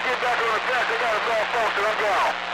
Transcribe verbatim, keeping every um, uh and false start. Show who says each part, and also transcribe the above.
Speaker 1: get back on the deck. I got a malfunction. I'm gone.